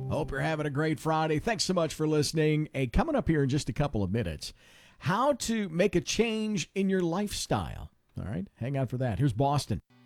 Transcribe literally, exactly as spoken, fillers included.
Hope you're having a great Friday. Thanks so much for listening. Hey, coming up here in just a couple of minutes, how to make a change in your lifestyle. All right, hang on for that. Here's Boston.